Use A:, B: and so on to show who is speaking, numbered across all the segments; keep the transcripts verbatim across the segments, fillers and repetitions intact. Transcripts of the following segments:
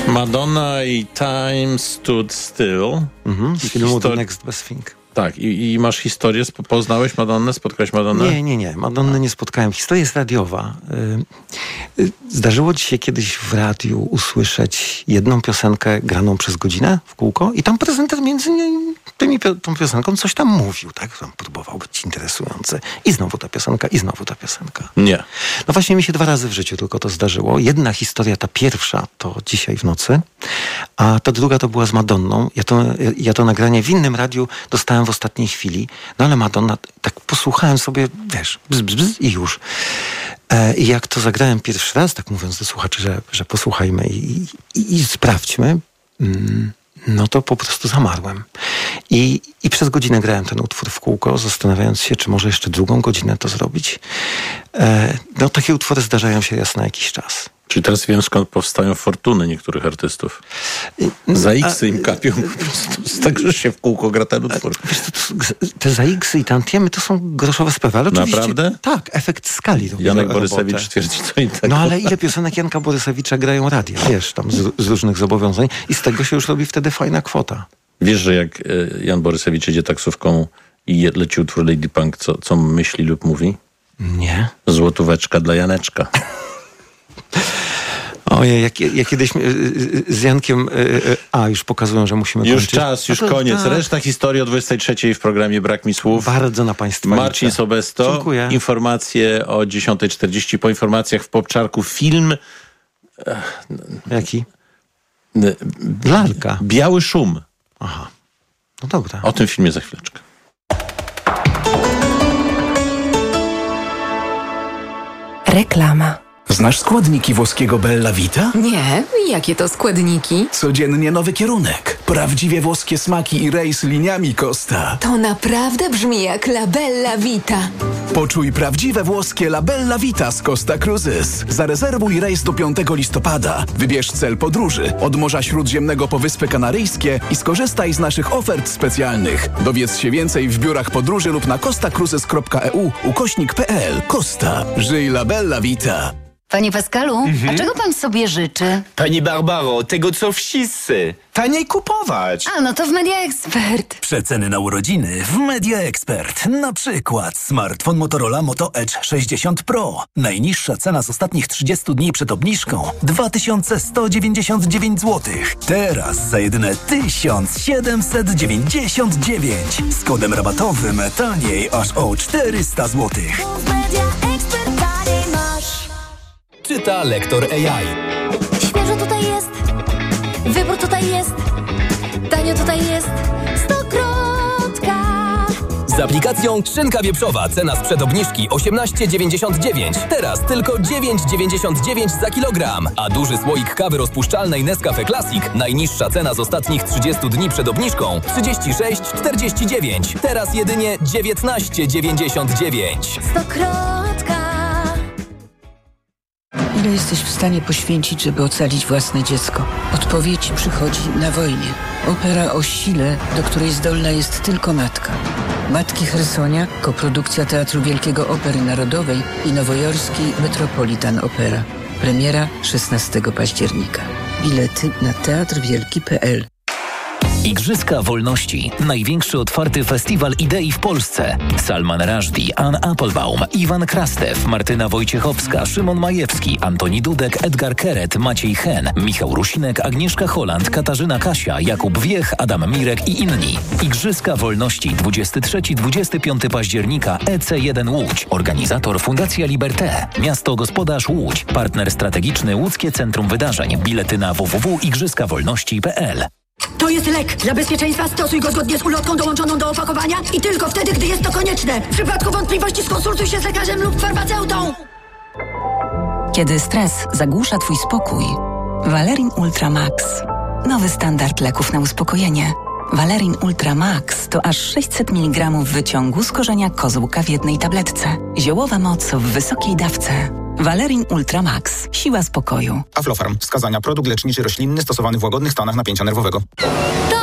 A: Madonna i Time Stood Still.
B: Mhm, z filmu
A: Histor-
B: The Next Best Thing.
A: Tak, i, i masz historię, spo- poznałeś Madonnę, spotkałeś Madonnę?
B: Nie, nie, nie. Madonny nie spotkałem. Historia jest radiowa. Y, y, Zdarzyło ci się kiedyś w radiu usłyszeć jedną piosenkę graną przez godzinę w kółko i tam prezenter między tymi pio- tą piosenką coś tam mówił, tak? Tam próbował być interesujący. I znowu ta piosenka, i znowu ta piosenka.
A: Nie.
B: No właśnie mi się dwa razy w życiu tylko to zdarzyło. Jedna historia, ta pierwsza, to dzisiaj w nocy, a ta druga to była z Madonną. Ja to, ja to nagranie w innym radiu dostałem w ostatniej chwili. No ale Madonna, tak posłuchałem sobie, wiesz, bzz, bzz, bzz i już. E, I jak to zagrałem pierwszy raz, tak mówiąc do słuchaczy, że, że posłuchajmy i, i, i sprawdźmy, mm, no to po prostu zamarłem. I, I przez godzinę grałem ten utwór w kółko, zastanawiając się, czy może jeszcze drugą godzinę to zrobić. E, no takie utwory zdarzają się raz na jakiś czas.
A: Czyli teraz wiem, skąd powstają fortuny niektórych artystów. Za X-y im kapią po prostu z tego, że się w kółko gra ten utwór.
B: Wiesz, to, to, te za X-y i tantiemy to są groszowe sprawy, ale oczywiście...
A: Naprawdę?
B: Tak, efekt skali.
A: Janek Borysewicz twierdzi co innego.
B: No ale ile piosenek Janka Borysewicza grają radia, wiesz, tam z, z różnych zobowiązań i z tego się już robi wtedy fajna kwota.
A: Wiesz, że jak Jan Borysewicz jedzie taksówką i leci utwór Lady Punk, co, co myśli lub mówi?
B: Nie.
A: Złotóweczka dla Janeczka.
B: Ojej, jak, jak kiedyś z Jankiem... A, już pokazują, że musimy
A: Już
B: kończyć.
A: czas, już
B: to,
A: koniec.
B: tak.
A: Reszta historii o dwudziestej trzeciej w programie Brak mi słów.
B: Bardzo na Państwa
A: Marcin
B: liczę.
A: Sobesto.
B: Dziękuję.
A: Informacje o dziesiątej czterdzieści. Po informacjach w Popczarku film
B: Jaki? Lalka.
A: Biały szum.
B: Aha. No dobra.
A: O tym filmie za chwileczkę.
C: Reklama.
D: Znasz składniki włoskiego Bella Vita?
C: Nie, jakie to składniki?
D: Codziennie nowy kierunek. Prawdziwie włoskie smaki i rejs liniami Costa.
C: To naprawdę brzmi jak La Bella Vita.
D: Poczuj prawdziwe włoskie La Bella Vita z Costa Cruises. Zarezerwuj rejs do piątego listopada. Wybierz cel podróży od Morza Śródziemnego po Wyspy Kanaryjskie i skorzystaj z naszych ofert specjalnych. Dowiedz się więcej w biurach podróży lub na costa cruises kropka e u ukośnik kropka p l. Costa. Żyj La Bella Vita.
E: Panie Pascalu, mhm. a czego pan sobie życzy?
F: Pani Barbaro, tego co wszyscy. Taniej kupować.
E: A, no to w Media Expert.
G: Przeceny na urodziny w Media Expert. Na przykład smartfon Motorola Moto Edge sześćdziesiąt Pro. Najniższa cena z ostatnich trzydziestu dni przed obniżką dwa tysiące sto dziewięćdziesiąt dziewięć złotych. Teraz za jedyne tysiąc siedemset dziewięćdziesiąt dziewięć. Z kodem rabatowym taniej aż o czterysta złotych. Czyta lektor A I.
H: Świeżo tutaj jest, wybór tutaj jest, tanio tutaj jest, stokrotka.
I: Z aplikacją Szynka Wieprzowa cena sprzed obniżki osiemnaście dziewięćdziesiąt dziewięć. Teraz tylko dziewięć dziewięćdziesiąt dziewięć za kilogram. A duży słoik kawy rozpuszczalnej Nescafe Classic najniższa cena z ostatnich trzydziestu dni przed obniżką trzydzieści sześć czterdzieści dziewięć. Teraz jedynie dziewiętnaście dziewięćdziesiąt dziewięć.
H: Stokrotka.
J: Ile jesteś w stanie poświęcić, żeby ocalić własne dziecko? Odpowiedź przychodzi na wojnie. Opera o sile, do której zdolna jest tylko matka. Matki Chersoniak, koprodukcja Teatru Wielkiego Opery Narodowej i nowojorskiej Metropolitan Opera. Premiera szesnastego października. Bilety na teatr wielki kropka p l.
K: Igrzyska Wolności. Największy otwarty festiwal idei w Polsce. Salman Rushdie, Ann Applebaum, Iwan Krastew, Martyna Wojciechowska, Szymon Majewski, Antoni Dudek, Edgar Keret, Maciej Hen, Michał Rusinek, Agnieszka Holland, Katarzyna Kasia, Jakub Wiech, Adam Mirek i inni. Igrzyska Wolności dwudziestego trzeciego do dwudziestego piątego października E C jeden Łódź. Organizator Fundacja Liberté. Miasto Gospodarz Łódź. Partner strategiczny Łódzkie Centrum Wydarzeń. Bilety na w w w kropka igrzyska wolności kropka p l.
L: To jest lek. Dla bezpieczeństwa stosuj go zgodnie z ulotką dołączoną do opakowania i tylko wtedy, gdy jest to konieczne. W przypadku wątpliwości skonsultuj się z lekarzem lub farmaceutą.
M: Kiedy stres zagłusza twój spokój, Valerin Ultra Max. Nowy standard leków na uspokojenie. Valerin Ultra Max to aż sześćset miligramów wyciągu z korzenia kozłka w jednej tabletce. Ziołowa moc w wysokiej dawce. Valerin Ultra Max. Siła spokoju.
N: Aflofarm. Wskazania. Produkt leczniczy roślinny stosowany w łagodnych stanach napięcia nerwowego.
H: To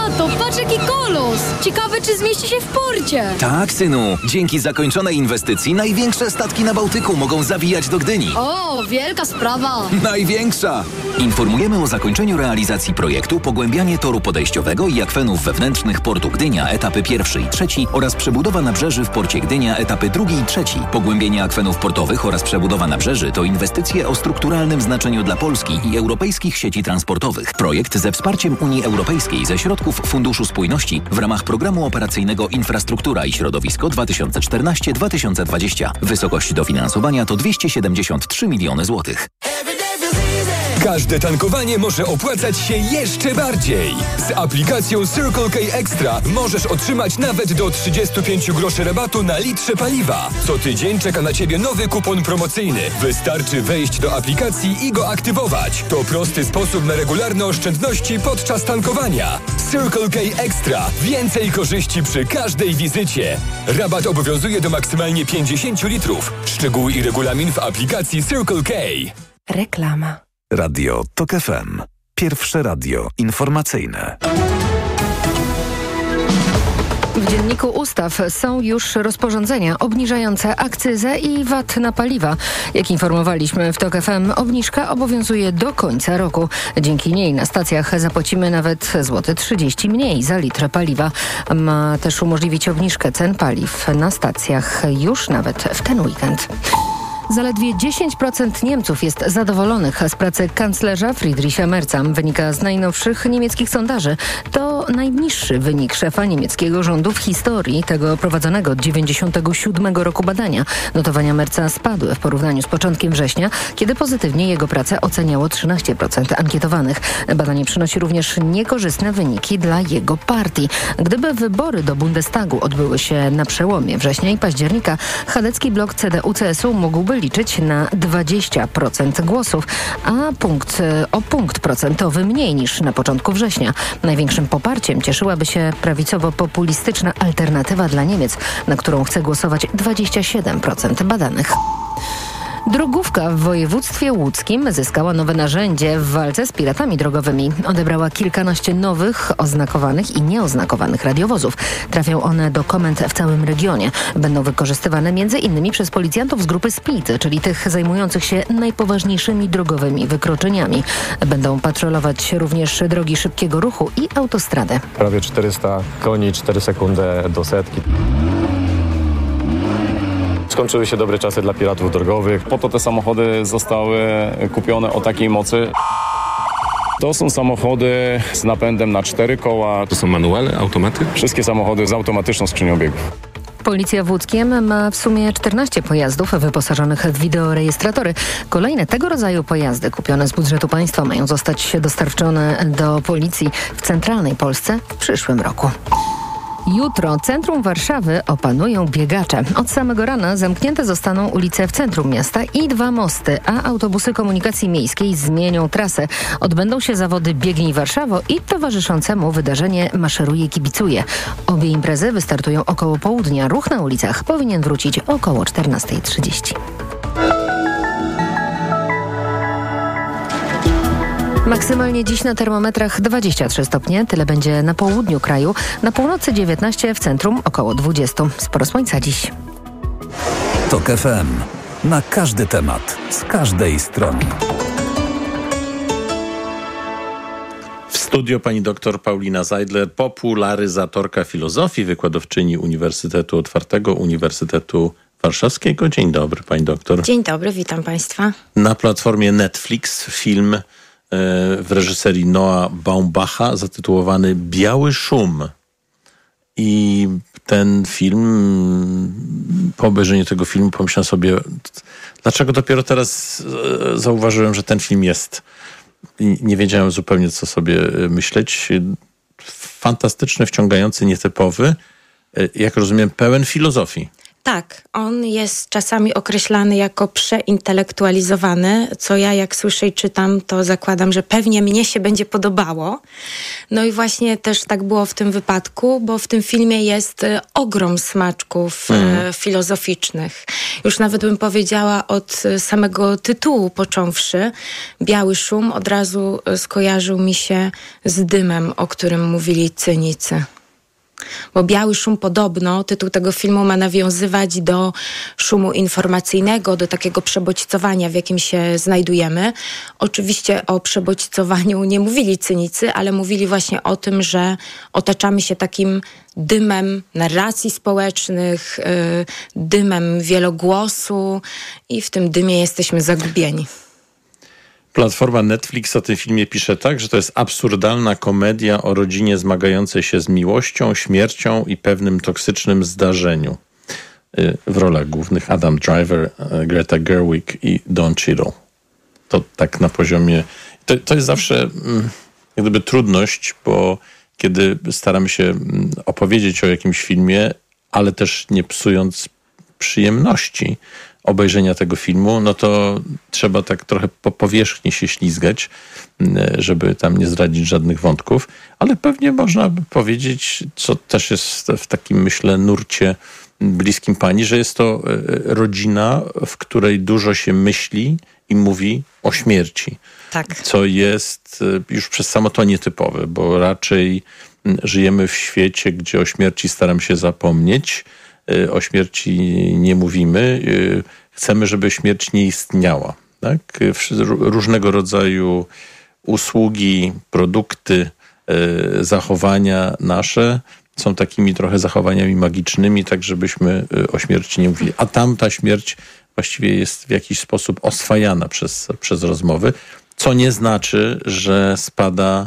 N: Tato, patrz jaki kolos! Ciekawe, czy zmieści się w porcie.
I: Tak, synu. Dzięki zakończonej inwestycji największe statki na Bałtyku mogą zawijać do Gdyni.
N: O, wielka sprawa.
I: Największa! Informujemy o zakończeniu realizacji projektu Pogłębianie toru podejściowego i akwenów wewnętrznych portu Gdynia, etapy pierwszy i trzeci oraz przebudowa nabrzeży w porcie Gdynia, etapy drugi i trzeci. Pogłębienie akwenów portowych oraz przebudowa nabrzeży to inwestycje o strukturalnym znaczeniu dla Polski i europejskich sieci transportowych. Projekt ze wsparciem Unii Europejskiej ze środków Funduszu Spójności w ramach Programu Operacyjnego Infrastruktura i Środowisko dwa tysiące czternaście do dwa tysiące dwudziestego. Wysokość dofinansowania to dwieście siedemdziesiąt trzy miliony złotych.
O: Każde tankowanie może opłacać się jeszcze bardziej. Z aplikacją Circle K Extra możesz otrzymać nawet do trzydzieści pięć groszy rabatu na litrze paliwa. Co tydzień czeka na Ciebie nowy kupon promocyjny. Wystarczy wejść do aplikacji i go aktywować. To prosty sposób na regularne oszczędności podczas tankowania. Circle K Extra. Więcej korzyści przy każdej wizycie. Rabat obowiązuje do maksymalnie pięćdziesiąt litrów. Szczegóły i regulamin w aplikacji Circle K.
C: Reklama.
D: Radio Tok F M. Pierwsze radio informacyjne.
P: W Dzienniku Ustaw są już rozporządzenia obniżające akcyzę i V A T na paliwa. Jak informowaliśmy w Tok F M, obniżka obowiązuje do końca roku. Dzięki niej na stacjach zapłacimy nawet złoty trzydzieści mniej za litr paliwa. Ma też umożliwić obniżkę cen paliw na stacjach już nawet w ten weekend. Zaledwie dziesięć procent Niemców jest zadowolonych z pracy kanclerza Friedricha Merza. Wynika z najnowszych niemieckich sondaży. To najniższy wynik szefa niemieckiego rządu w historii tego prowadzonego od dziewięćdziesiątego siódmego roku badania. Notowania Merza spadły w porównaniu z początkiem września, kiedy pozytywnie jego pracę oceniało trzynaście procent ankietowanych. Badanie przynosi również niekorzystne wyniki dla jego partii. Gdyby wybory do Bundestagu odbyły się na przełomie września i października, chadecki blok C D U C S U mógłby liczyć na dwadzieścia procent głosów, a punkt, o punkt procentowy mniej niż na początku września. Największym poparciem cieszyłaby się prawicowo-populistyczna Alternatywa dla Niemiec, na którą chce głosować dwadzieścia siedem procent badanych. Drogówka w województwie łódzkim zyskała nowe narzędzie w walce z piratami drogowymi. Odebrała kilkanaście nowych, oznakowanych i nieoznakowanych radiowozów. Trafią one do komend w całym regionie. Będą wykorzystywane między innymi przez policjantów z grupy Speed, czyli tych zajmujących się najpoważniejszymi drogowymi wykroczeniami. Będą patrolować również drogi szybkiego ruchu i autostrady.
Q: Prawie czterysta koni, cztery sekundy do setki. Skończyły się dobre czasy dla piratów drogowych. Po to te samochody zostały kupione o takiej mocy. To są samochody z napędem na cztery koła.
A: To są manuale, automaty?
Q: Wszystkie samochody z automatyczną skrzynią biegów.
P: Policja w Łódzkiem ma w sumie czternaście pojazdów wyposażonych w wideorejestratory. Kolejne tego rodzaju pojazdy kupione z budżetu państwa mają zostać dostarczone do policji w centralnej Polsce w przyszłym roku. Jutro centrum Warszawy opanują biegacze. Od samego rana zamknięte zostaną ulice w centrum miasta i dwa mosty, a autobusy komunikacji miejskiej zmienią trasę. Odbędą się zawody Biegnij Warszawo i towarzyszącemu wydarzenie Maszeruje Kibicuje. Obie imprezy wystartują około południa. Ruch na ulicach powinien wrócić około czternasta trzydzieści. Maksymalnie dziś na termometrach dwadzieścia trzy stopnie, tyle będzie na południu kraju, na północy dziewiętnaście, w centrum około dwadzieścia. Sporo słońca dziś.
D: Tok F M. Na każdy temat, z każdej strony.
A: W studio pani doktor Paulina Zajdler, popularyzatorka filozofii, wykładowczyni Uniwersytetu Otwartego, Uniwersytetu Warszawskiego. Dzień dobry, pani doktor.
R: Dzień dobry, witam państwa.
A: Na platformie Netflix film w reżyserii Noah Baumbacha zatytułowany Biały Szum. I ten film, po obejrzeniu tego filmu pomyślałem sobie, dlaczego dopiero teraz zauważyłem, że ten film jest. I nie wiedziałem zupełnie, co sobie myśleć. Fantastyczny, wciągający, nietypowy, jak rozumiem, pełen filozofii.
R: Tak, on jest czasami określany jako przeintelektualizowany, co ja jak słyszę i czytam, to zakładam, że pewnie mnie się będzie podobało. No i właśnie też tak było w tym wypadku, bo w tym filmie jest ogrom smaczków mm. e, filozoficznych. Już nawet bym powiedziała od samego tytułu począwszy. Biały szum od razu skojarzył mi się z dymem, o którym mówili cynicy. Bo biały szum podobno, tytuł tego filmu ma nawiązywać do szumu informacyjnego, do takiego przebodźcowania, w jakim się znajdujemy. Oczywiście o przebodźcowaniu nie mówili cynicy, ale mówili właśnie o tym, że otaczamy się takim dymem narracji społecznych, yy, dymem wielogłosu i w tym dymie jesteśmy zagubieni.
A: Platforma Netflix o tym filmie pisze tak, że to jest absurdalna komedia o rodzinie zmagającej się z miłością, śmiercią i pewnym toksycznym zdarzeniu. W rolach głównych Adam Driver, Greta Gerwig i Don Cheadle. To tak na poziomie... To, to jest zawsze jak gdyby trudność, bo kiedy staramy się opowiedzieć o jakimś filmie, ale też nie psując przyjemności obejrzenia tego filmu, no to trzeba tak trochę po powierzchni się ślizgać, żeby tam nie zdradzić żadnych wątków, ale pewnie można by powiedzieć, co też jest w takim, myślę, nurcie bliskim pani, że jest to rodzina, w której dużo się myśli i mówi o śmierci.
R: Tak.
A: Co jest już przez samo to nietypowe, bo raczej żyjemy w świecie, gdzie o śmierci staram się zapomnieć, o śmierci nie mówimy. Chcemy, żeby śmierć nie istniała. Tak? Różnego rodzaju usługi, produkty, zachowania nasze są takimi trochę zachowaniami magicznymi, tak żebyśmy o śmierci nie mówili. A tam ta śmierć właściwie jest w jakiś sposób oswajana przez, przez rozmowy, co nie znaczy, że spada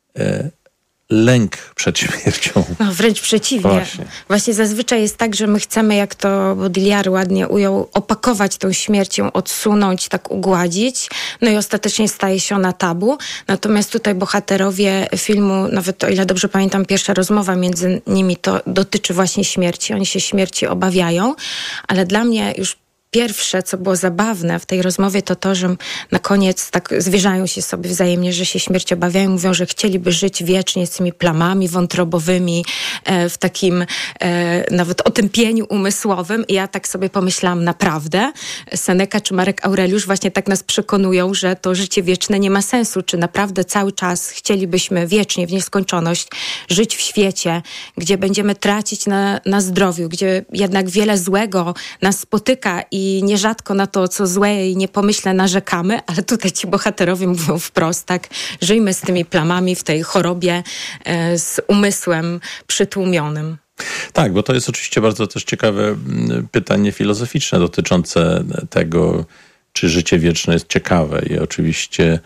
A: lęk przed śmiercią.
R: No, wręcz przeciwnie.
A: Właśnie.
R: Właśnie zazwyczaj jest tak, że my chcemy, jak to Baudrillard ładnie ujął, opakować tą śmierć, ją odsunąć, tak ugładzić, no i ostatecznie staje się ona tabu. Natomiast tutaj bohaterowie filmu, nawet o ile dobrze pamiętam, pierwsza rozmowa między nimi to dotyczy właśnie śmierci. Oni się śmierci obawiają, ale dla mnie już pierwsze, co było zabawne w tej rozmowie, to to, że na koniec tak zwierzają się sobie wzajemnie, że się śmierci obawiają. Mówią, że chcieliby żyć wiecznie z tymi plamami wątrobowymi, e, w takim e, nawet otępieniu umysłowym. I ja tak sobie pomyślałam, naprawdę, Seneca czy Marek Aureliusz właśnie tak nas przekonują, że to życie wieczne nie ma sensu. Czy naprawdę cały czas chcielibyśmy wiecznie, w nieskończoność żyć w świecie, gdzie będziemy tracić na, na zdrowiu, gdzie jednak wiele złego nas spotyka i nierzadko na to, co złe i niepomyślne narzekamy, ale tutaj ci bohaterowie mówią wprost, tak, żyjmy z tymi plamami w tej chorobie e, z umysłem przytłumionym.
A: Tak, bo to jest oczywiście bardzo też ciekawe pytanie filozoficzne dotyczące tego, czy życie wieczne jest ciekawe. I oczywiście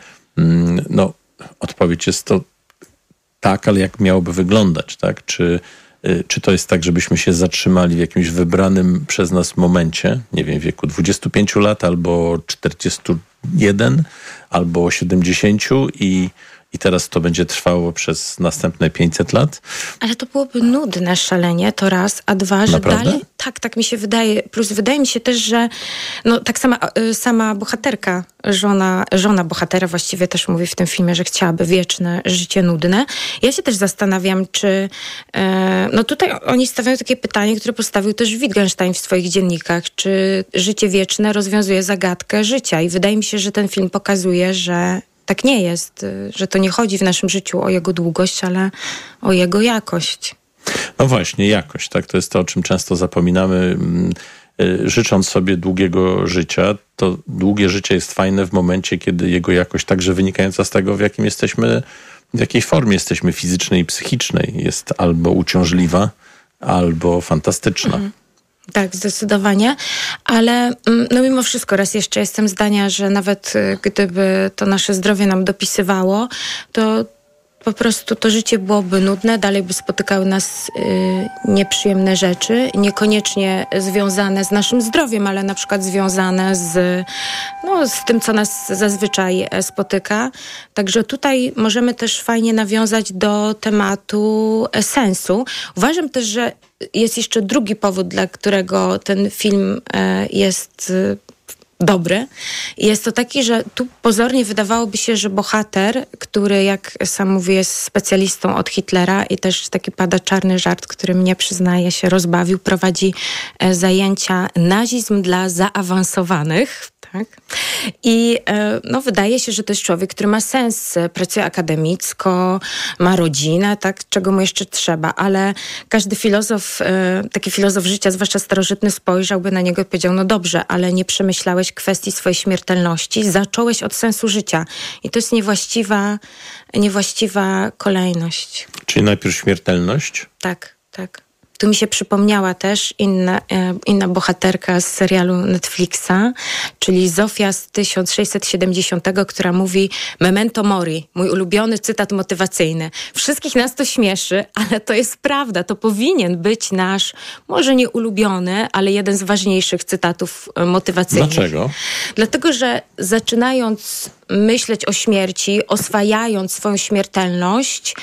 A: no, odpowiedź jest to tak, ale jak miałoby wyglądać, tak? Czy Czy to jest tak, żebyśmy się zatrzymali w jakimś wybranym przez nas momencie, nie wiem, w wieku dwudziestu pięciu lat, albo czterdziestu jeden, albo siedemdziesięciu i, i teraz to będzie trwało przez następne pięćset lat?
R: Ale to byłoby nudne szalenie, to raz, a dwa, że
A: Naprawdę?
R: dalej... Tak, tak mi się wydaje. Plus wydaje mi się też, że no, tak sama, sama bohaterka, żona, żona bohatera właściwie też mówi w tym filmie, że chciałaby wieczne życie nudne. Ja się też zastanawiam, czy... E, no tutaj oni stawiają takie pytanie, które postawił też Wittgenstein w swoich dziennikach, czy życie wieczne rozwiązuje zagadkę życia. I wydaje mi się, że ten film pokazuje, że tak nie jest, że to nie chodzi w naszym życiu o jego długość, ale o jego jakość.
A: No właśnie, jakość, tak? To jest to, o czym często zapominamy. Życząc sobie długiego życia, to długie życie jest fajne w momencie, kiedy jego jakość, także wynikająca z tego, w jakim jesteśmy, w jakiej formie jesteśmy fizycznej i psychicznej, jest albo uciążliwa, albo fantastyczna. Mhm.
R: Tak, zdecydowanie, ale no mimo wszystko raz jeszcze jestem zdania, że nawet gdyby to nasze zdrowie nam dopisywało, to po prostu to życie byłoby nudne, dalej by spotykały nas y, nieprzyjemne rzeczy, niekoniecznie związane z naszym zdrowiem, ale na przykład związane z, no, z tym, co nas zazwyczaj spotyka. Także tutaj możemy też fajnie nawiązać do tematu sensu. Uważam też, że jest jeszcze drugi powód, dla którego ten film y, jest y, dobry. Jest to taki, że tu pozornie wydawałoby się, że bohater, który, jak sam mówię, jest specjalistą od Hitlera i też taki pada czarny żart, który mnie, przyznaje się, rozbawił, prowadzi e, zajęcia nazizm dla zaawansowanych. Tak? I e, no, wydaje się, że to jest człowiek, który ma sens, pracuje akademicko, ma rodzinę, tak, czego mu jeszcze trzeba, ale każdy filozof, e, taki filozof życia, zwłaszcza starożytny, spojrzałby na niego i powiedział, no dobrze, ale nie przemyślałeś kwestii swojej śmiertelności, zacząłeś od sensu życia. I to jest niewłaściwa, niewłaściwa kolejność.
A: Czyli najpierw śmiertelność?
R: Tak, tak. Tu mi się przypomniała też inna, inna bohaterka z serialu Netflixa, czyli Zofia z tysiąc sześćset siedemdziesiątego, która mówi memento mori, mój ulubiony cytat motywacyjny. Wszystkich nas to śmieszy, ale to jest prawda. To powinien być nasz, może nie ulubiony, ale jeden z ważniejszych cytatów motywacyjnych.
A: Dlaczego?
R: Dlatego, że zaczynając myśleć o śmierci, oswajając swoją śmiertelność,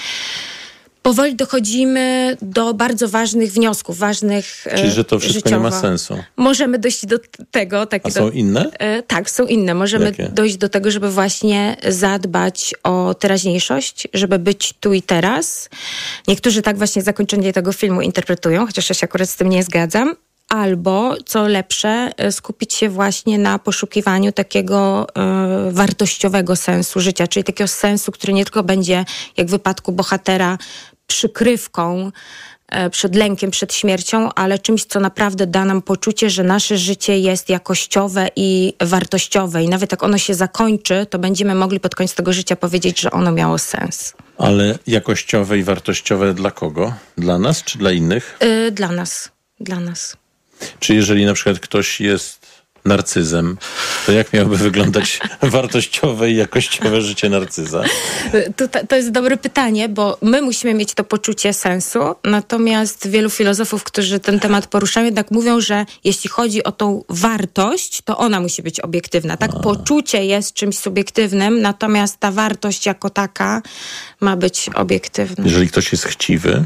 R: powoli dochodzimy do bardzo ważnych wniosków, ważnych
A: Czyli, że to wszystko
R: życiowo.
A: nie ma sensu.
R: Możemy dojść do tego. Tak,
A: A są
R: do,
A: inne?
R: E, tak, są inne. Możemy
A: Jakie?
R: dojść do tego, żeby właśnie zadbać o teraźniejszość, żeby być tu i teraz. Niektórzy tak właśnie zakończenie tego filmu interpretują, chociaż ja się akurat z tym nie zgadzam. Albo, co lepsze, skupić się właśnie na poszukiwaniu takiego y, wartościowego sensu życia, czyli takiego sensu, który nie tylko będzie, jak w wypadku bohatera, przykrywką y, przed lękiem, przed śmiercią, ale czymś, co naprawdę da nam poczucie, że nasze życie jest jakościowe i wartościowe. I nawet jak ono się zakończy, to będziemy mogli pod koniec tego życia powiedzieć, że ono miało sens.
A: Ale jakościowe i wartościowe dla kogo? Dla nas czy dla innych?
R: Y, dla nas. Dla nas.
A: Czy jeżeli na przykład ktoś jest narcyzem, to jak miałoby wyglądać wartościowe i jakościowe życie narcyza?
R: To, to jest dobre pytanie, bo my musimy mieć to poczucie sensu, natomiast wielu filozofów, którzy ten temat poruszają, jednak mówią, że jeśli chodzi o tą wartość, to ona musi być obiektywna. Tak, A. Poczucie jest czymś subiektywnym, natomiast ta wartość jako taka ma być obiektywna.
A: Jeżeli ktoś jest chciwy,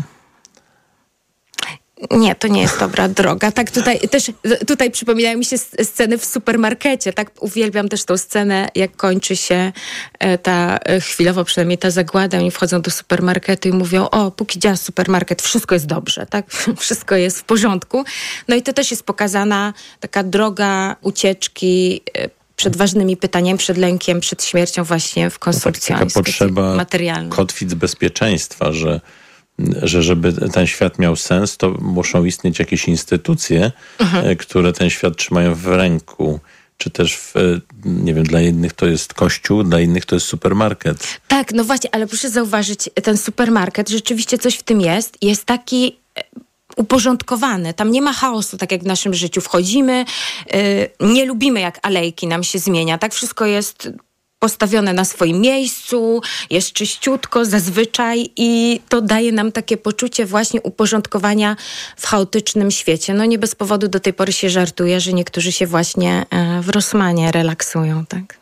R: nie, to nie jest dobra droga. Tak, tutaj też tutaj przypominają mi się sceny w supermarkecie. Tak, uwielbiam też tą scenę, jak kończy się ta chwilowo, przynajmniej ta zagłada. Oni wchodzą do supermarketu i mówią, o, póki działa supermarket, wszystko jest dobrze, tak? Wszystko jest w porządku. No i to też jest pokazana taka droga ucieczki przed ważnymi pytaniami, przed lękiem, przed śmiercią właśnie w konsumpcji
A: no tak, taka potrzeba
R: materialnej.
A: Kotwic bezpieczeństwa, że że żeby ten świat miał sens, to muszą istnieć jakieś instytucje, mhm. które ten świat trzymają w ręku. Czy też, w, nie wiem, dla jednych to jest kościół, dla innych to jest supermarket.
R: Tak, no właśnie, ale proszę zauważyć, ten supermarket, rzeczywiście coś w tym jest. Jest taki uporządkowany. Tam nie ma chaosu, tak jak w naszym życiu. Wchodzimy, yy, nie lubimy, jak alejki nam się zmienia. Tak, wszystko jest postawione na swoim miejscu, jest czyściutko zazwyczaj i to daje nam takie poczucie właśnie uporządkowania w chaotycznym świecie. No nie bez powodu do tej pory się żartuje, że niektórzy się właśnie w Rossmanie relaksują, tak?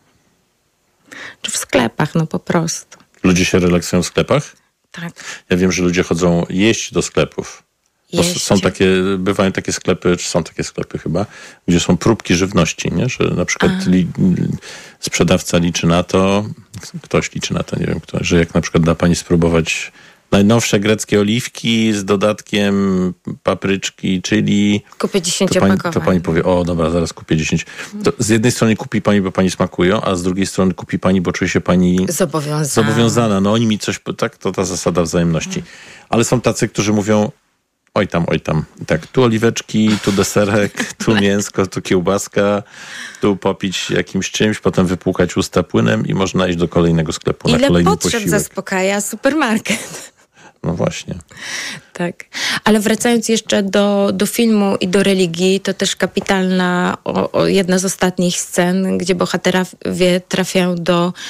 R: Czy w sklepach, no po prostu.
A: Ludzie się relaksują w sklepach?
R: Tak.
A: Ja wiem, że ludzie chodzą jeść do sklepów. Są takie, bywają takie sklepy, czy są takie sklepy chyba, gdzie są próbki żywności, nie? Że na przykład li, sprzedawca liczy na to, ktoś liczy na to, nie wiem kto, że jak na przykład da pani spróbować najnowsze greckie oliwki z dodatkiem papryczki, czyli...
R: Kupię dziesięć
A: to pani,
R: opakowań.
A: to pani powie, o dobra, zaraz kupię dziesięć. To z jednej strony kupi pani, bo pani smakują, a z drugiej strony kupi pani, bo czuje się pani...
R: Zobowiązana.
A: Zobowiązana. No oni mi coś... Tak, to ta zasada wzajemności. Ale są tacy, którzy mówią, oj tam, oj tam. Tak, tu oliweczki, tu deserek, tu mięsko, tu kiełbaska, tu popić jakimś czymś, potem wypłukać usta płynem i można iść do kolejnego sklepu
R: Ile
A: na kolejny
R: potrzeb
A: posiłek.
R: zaspokaja supermarket.
A: No właśnie.
R: Tak. Ale wracając jeszcze do, do filmu i do religii, to też kapitalna o, o jedna z ostatnich scen, gdzie bohaterowie trafiają do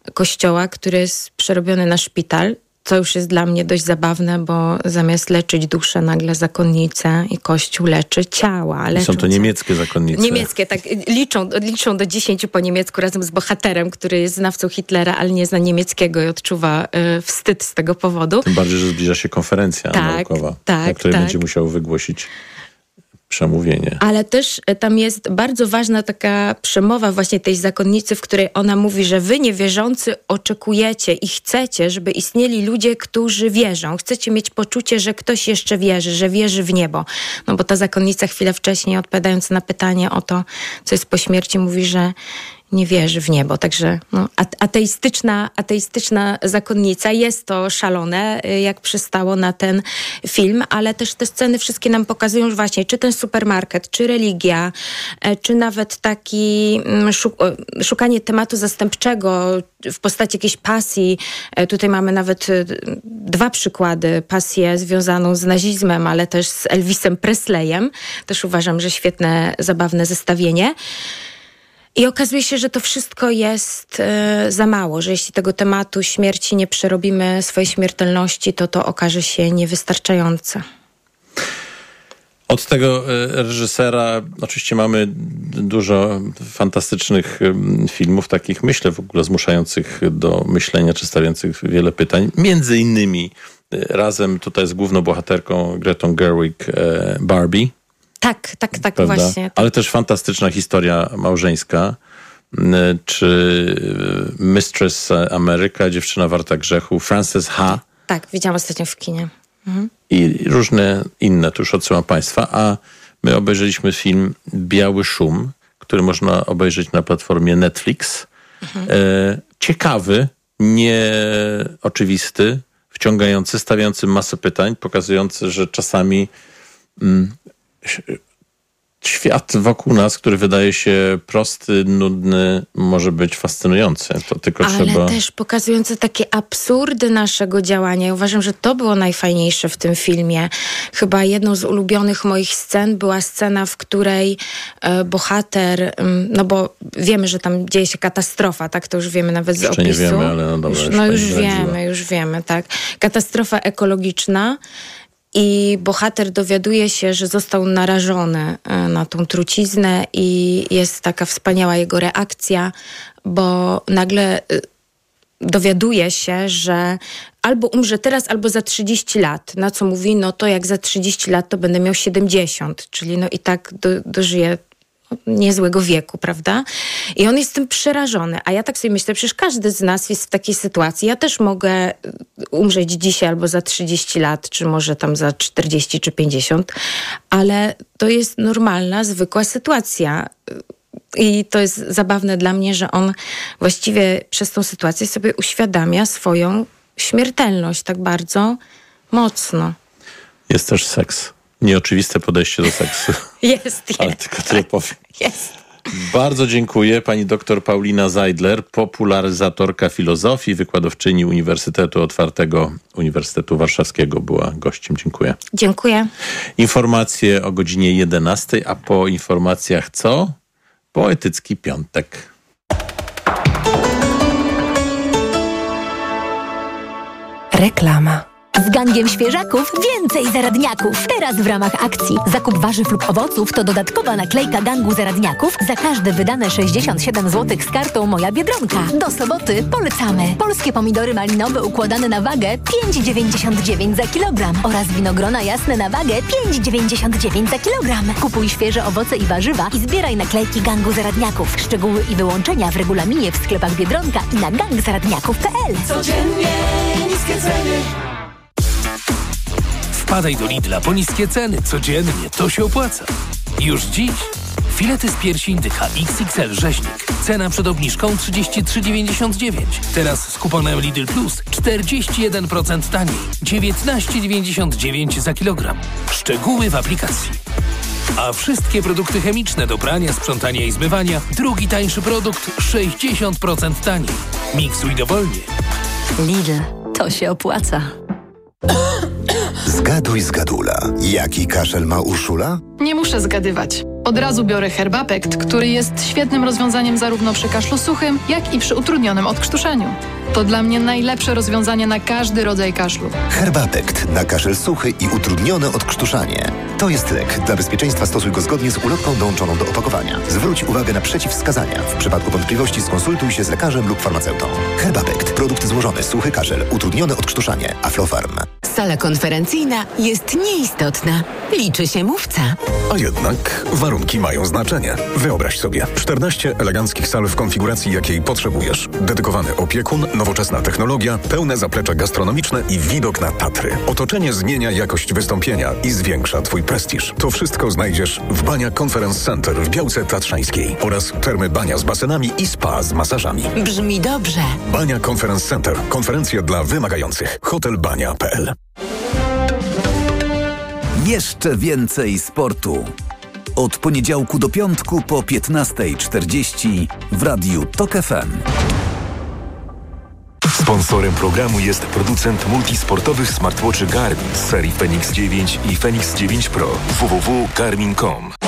R: kościoła, który jest przerobiony na szpital. Co już jest dla mnie dość zabawne, bo zamiast leczyć duszę, nagle zakonnice i Kościół leczy ciała.
A: Są to niemieckie zakonnice.
R: Niemieckie, tak. Liczą, liczą do dziesięciu po niemiecku razem z bohaterem, który jest znawcą Hitlera, ale nie zna niemieckiego i odczuwa y, wstyd z tego powodu.
A: Tym bardziej, że zbliża się konferencja
R: tak,
A: naukowa,
R: tak,
A: na której
R: tak.
A: będzie musiał wygłosić przemówienie.
R: Ale też tam jest bardzo ważna taka przemowa właśnie tej zakonnicy, w której ona mówi, że wy niewierzący oczekujecie i chcecie, żeby istnieli ludzie, którzy wierzą. Chcecie mieć poczucie, że ktoś jeszcze wierzy, że wierzy w niebo. No bo ta zakonnica chwilę wcześniej, odpowiadając na pytanie o to, co jest po śmierci, mówi, że nie wierzy w niebo. Także no, ateistyczna, ateistyczna zakonnica. Jest to szalone, jak przystało na ten film, ale też te sceny wszystkie nam pokazują, że właśnie czy ten supermarket, czy religia, czy nawet taki szukanie tematu zastępczego w postaci jakiejś pasji. Tutaj mamy nawet dwa przykłady. Pasję związaną z nazizmem, ale też z Elvisem Presleyem. Też uważam, że świetne, zabawne zestawienie. I okazuje się, że to wszystko jest y, za mało, że jeśli tego tematu śmierci nie przerobimy swojej śmiertelności, to to okaże się niewystarczające.
A: Od tego reżysera oczywiście mamy dużo fantastycznych filmów, takich myślę w ogóle zmuszających do myślenia, czy stawiających wiele pytań. Między innymi razem tutaj z główną bohaterką Gretą Gerwig Barbie.
R: Tak, tak, tak,
A: Prawda?
R: właśnie. Tak.
A: Ale też fantastyczna historia małżeńska, czy Mistress America, Dziewczyna warta grzechu, Frances Ha.
R: Tak, widziałam ostatnio w kinie. Mhm.
A: I różne inne, tu już odsyłam Państwa, a my obejrzeliśmy film Biały szum, który można obejrzeć na platformie Netflix. Mhm. E, ciekawy, nieoczywisty, wciągający, stawiający masę pytań, pokazujący, że czasami mm, świat wokół nas, który wydaje się prosty, nudny, może być fascynujący. To tylko
R: Ale
A: trzeba...
R: też pokazujące takie absurdy naszego działania. Ja uważam, że to było najfajniejsze w tym filmie. Chyba jedną z ulubionych moich scen była scena, w której e, bohater, m, no bo wiemy, że tam dzieje się katastrofa, tak? To już wiemy nawet z
A: Jeszcze
R: opisu.
A: nie wiemy, ale no dobra.
R: Już, no już wiemy, już wiemy, tak. Katastrofa ekologiczna. I bohater dowiaduje się, że został narażony na tą truciznę i jest taka wspaniała jego reakcja, bo nagle dowiaduje się, że albo umrze teraz, albo za trzydzieści lat. Na co mówi, no to jak za trzydzieści lat, to będę miał siedemdziesiąt, czyli no i tak do, dożyję niezłego wieku, prawda? I on jest tym przerażony. A ja tak sobie myślę, przecież każdy z nas jest w takiej sytuacji. Ja też mogę umrzeć dzisiaj albo za trzydzieści lat, czy może tam za czterdzieści czy pięćdziesiąt, ale to jest normalna, zwykła sytuacja. I to jest zabawne dla mnie, że on właściwie przez tą sytuację sobie uświadamia swoją śmiertelność tak bardzo mocno.
A: Jest też seks. Nieoczywiste podejście do seksu.
R: Jest, jest.
A: Ale tylko tyle powiem.
R: Jest.
A: Bardzo dziękuję. Pani doktor Paulina Zajdler, popularyzatorka filozofii, wykładowczyni Uniwersytetu Otwartego Uniwersytetu Warszawskiego, była gościem. Dziękuję.
R: Dziękuję.
A: Informacje o godzinie jedenastej, a po informacjach co? Poetycki piątek.
C: Reklama.
H: Z gangiem świeżaków więcej zaradniaków. Teraz w ramach akcji zakup warzyw lub owoców to dodatkowa naklejka gangu zaradniaków za każde wydane sześćdziesiąt siedem złotych z kartą Moja Biedronka. Do soboty polecamy. Polskie pomidory malinowe układane na wagę pięć dziewięćdziesiąt dziewięć za kilogram oraz winogrona jasne na wagę pięć dziewięćdziesiąt dziewięć za kilogram. Kupuj świeże owoce i warzywa i zbieraj naklejki gangu zaradniaków. Szczegóły i wyłączenia w regulaminie w sklepach Biedronka i na gang zaradniaków kropka p l.
S: Codziennie niskie ceny.
T: Wpadaj do Lidla po niskie ceny. Codziennie. To się opłaca. Już dziś. Filety z piersi indyka X X L rzeźnik. Cena przed obniżką trzydzieści trzy dziewięćdziesiąt dziewięć. Teraz z kuponem Lidl Plus czterdzieści jeden procent taniej. dziewiętnaście dziewięćdziesiąt dziewięć za kilogram. Szczegóły w aplikacji. A wszystkie produkty chemiczne do prania, sprzątania i zmywania, drugi tańszy produkt sześćdziesiąt procent taniej. Miksuj dowolnie.
M: Lidl. To się opłaca.
U: Zgaduj, zgadula. Jaki kaszel ma Urszula?
V: Nie muszę zgadywać.
U: Od razu biorę Herbapekt, który jest świetnym rozwiązaniem zarówno przy kaszlu suchym, jak i przy utrudnionym odkrztuszeniu. To dla mnie najlepsze rozwiązanie na każdy rodzaj kaszlu.
V: Herbapekt na kaszel suchy i utrudnione odkrztuszanie. To jest lek. Dla bezpieczeństwa stosuj go zgodnie z ulotką dołączoną do opakowania. Zwróć uwagę na przeciwwskazania. W przypadku wątpliwości skonsultuj się z lekarzem lub farmaceutą. Herbapekt. Produkt złożony. Suchy kaszel. Utrudnione odkrztuszanie. Aflofarm.
W: Sala konferencyjna jest nieistotna. Liczy się mówca.
X: A jednak warunki mają znaczenie. Wyobraź sobie czternaście eleganckich sal w konfiguracji, jakiej potrzebujesz. Dedykowany opiekun, nowoczesna technologia, pełne zaplecze gastronomiczne i widok na Tatry. Otoczenie zmienia jakość wystąpienia i zwiększa Twój prestiż. To wszystko znajdziesz w Bania Conference Center w Białce Tatrzańskiej oraz termy Bania z basenami i spa z masażami.
W: Brzmi dobrze.
X: Bania Conference Center. Konferencje dla wymagających. hotel bania kropka p l.
D: Jeszcze więcej sportu. Od poniedziałku do piątku po piętnasta czterdzieści w Radiu Tok F M.
Y: Sponsorem programu jest producent multisportowych smartwatchy Garmin z serii Fenix dziewięć i Fenix dziewięć Pro. w w w kropka garmin kropka com.